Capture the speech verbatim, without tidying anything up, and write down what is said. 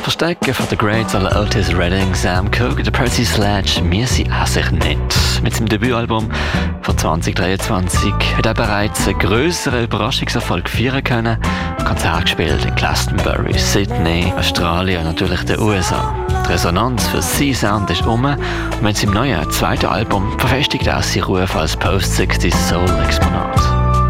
Verstecken von den Greats aller Otis Redding, Sam Cooke und Percy Sledge müssen er sich nicht. Mit seinem Debütalbum von zwanzig dreiundzwanzig hat er bereits einen grösseren Überraschungserfolg feiern können. Konzerte gespielt in Glastonbury, Sydney, Australien und natürlich den U S A. Die Resonanz für seinen Sound ist um und mit seinem neuen zweiten Album verfestigt er seinen Ruf als Post-sechziger Soul-Exponat.